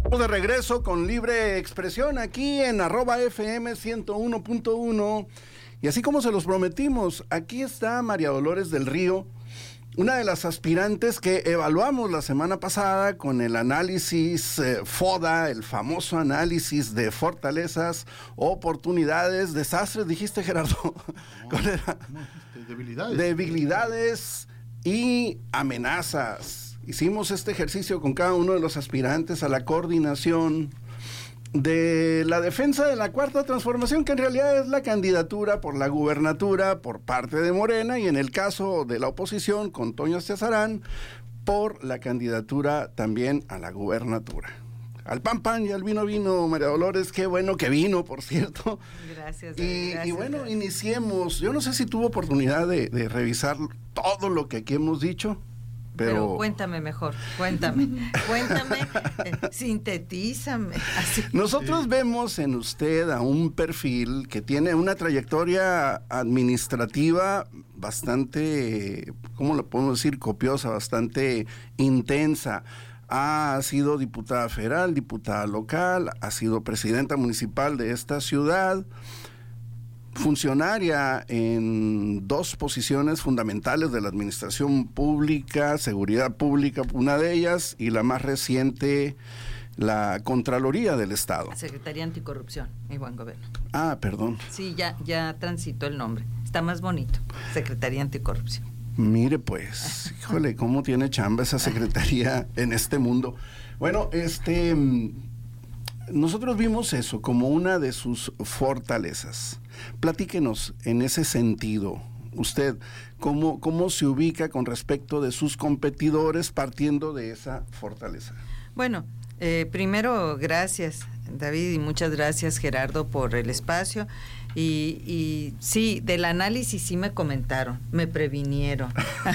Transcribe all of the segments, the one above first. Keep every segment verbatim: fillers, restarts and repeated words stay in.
De regreso con Libre Expresión aquí en arroba F M ciento uno punto uno. Y así como se los prometimos, aquí está María Dolores del Río, una de las aspirantes que evaluamos la semana pasada con el análisis eh, FODA, el famoso análisis de fortalezas, oportunidades, desastres, dijiste, Gerardo. No, ¿Cuál era? no, debilidades. Debilidades y amenazas. Hicimos este ejercicio con cada uno de los aspirantes a la coordinación de la defensa de la Cuarta Transformación, que en realidad es la candidatura por la gubernatura por parte de Morena, y en el caso de la oposición, con Toño Cesarán, por la candidatura también a la gubernatura. Al pan pan y al vino vino, María Dolores, qué bueno que vino, por cierto. Gracias. Y, gracias y bueno, gracias. Iniciemos. Yo no sé si tuvo oportunidad de, de revisar todo lo que aquí hemos dicho. Pero, Pero cuéntame mejor, cuéntame, cuéntame, eh, sintetízame. Así. Nosotros sí. Vemos en usted a un perfil que tiene una trayectoria administrativa bastante, ¿cómo lo podemos decir? Copiosa, bastante intensa. Ha sido diputada federal, diputada local, ha sido presidenta municipal de esta ciudad, funcionaria en dos posiciones fundamentales de la administración pública, seguridad pública, una de ellas, y la más reciente, la Contraloría del Estado. Secretaría Anticorrupción y Buen Gobierno. Ah, perdón. Sí, ya, ya transitó el nombre. Está más bonito, Secretaría Anticorrupción. Mire pues, híjole, cómo tiene chamba esa secretaría en este mundo. Bueno, este, nosotros vimos eso como una de sus fortalezas. Platíquenos en ese sentido, usted, ¿cómo, cómo se ubica con respecto de sus competidores partiendo de esa fortaleza? Bueno, eh, primero, gracias, David, y muchas gracias, Gerardo, por el espacio. Y, y sí, del análisis sí me comentaron, me previnieron,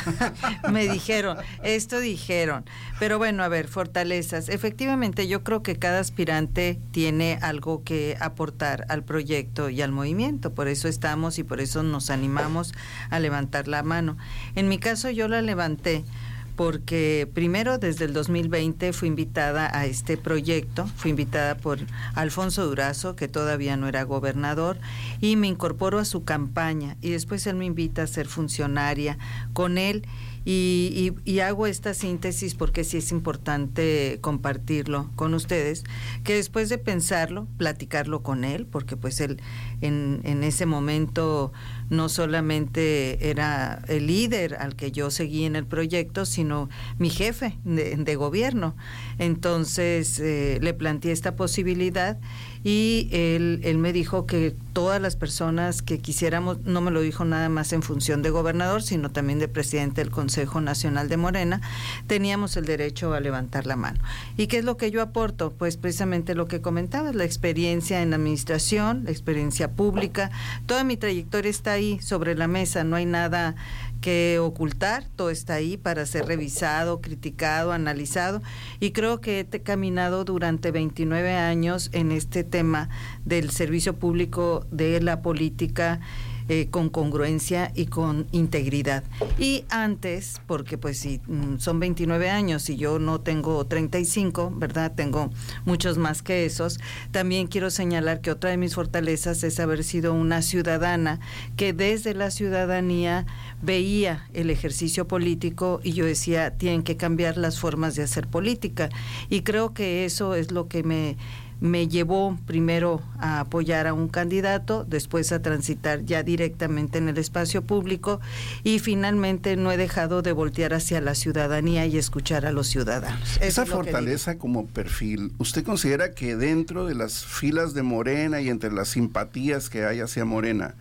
me dijeron, esto dijeron. Pero bueno, a ver, fortalezas. Efectivamente, yo creo que cada aspirante tiene algo que aportar al proyecto y al movimiento. Por eso estamos y por eso nos animamos a levantar la mano. En mi caso, yo la levanté porque primero desde el dos mil veinte fui invitada a este proyecto, fui invitada por Alfonso Durazo, que todavía no era gobernador, y me incorporo a su campaña, y después él me invita a ser funcionaria con él, y, y, y hago esta síntesis porque sí es importante compartirlo con ustedes, que después de pensarlo, platicarlo con él, porque pues él en, en ese momento no solamente era el líder al que yo seguí en el proyecto, sino mi jefe de, de gobierno. Entonces eh, le planteé esta posibilidad y él, él me dijo que todas las personas que quisiéramos, no me lo dijo nada más en función de gobernador, sino también de presidente del Consejo Nacional de Morena, teníamos el derecho a levantar la mano. ¿Y qué es lo que yo aporto? Pues precisamente lo que comentabas, la experiencia en la administración, la experiencia pública, toda mi trayectoria está ahí sobre la mesa, no hay nada que ocultar, todo está ahí para ser revisado, criticado, analizado, y creo que he caminado durante veintinueve años en este tema del servicio público, de la política, eh, con congruencia y con integridad. Y antes, porque pues si son veintinueve años y yo no tengo treinta y cinco, ¿verdad? Tengo muchos más que esos. También quiero señalar que otra de mis fortalezas es haber sido una ciudadana que desde la ciudadanía veía el ejercicio político y yo decía, tienen que cambiar las formas de hacer política. Y creo que eso es lo que me me llevó primero a apoyar a un candidato, después a transitar ya directamente en el espacio público y finalmente no he dejado de voltear hacia la ciudadanía y escuchar a los ciudadanos. Esa fortaleza como perfil, ¿usted considera que dentro de las filas de Morena y entre las simpatías que hay hacia Morena,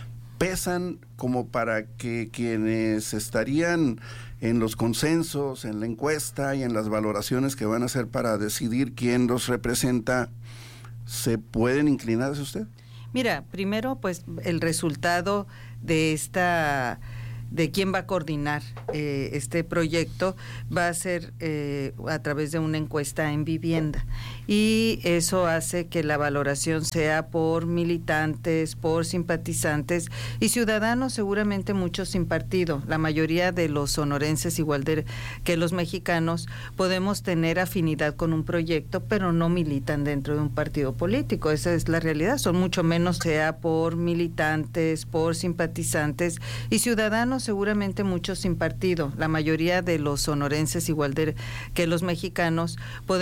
pesan como para que quienes estarían en los consensos, en la encuesta y en las valoraciones que van a hacer para decidir quién los representa, se pueden inclinar hacia usted? Mira, primero pues el resultado de esta de quién va a coordinar eh, este proyecto va a ser eh, a través de una encuesta en vivienda, y eso hace que la valoración sea por militantes, por simpatizantes y ciudadanos, seguramente muchos sin partido. La mayoría de los sonorenses, igual de, que los mexicanos, podemos tener afinidad con un proyecto, pero no militan dentro de un partido político. Esa es la realidad. Son mucho menos, sea por militantes, por simpatizantes y ciudadanos, seguramente muchos sin partido. La mayoría de los sonorenses, igual de, que los mexicanos, podemos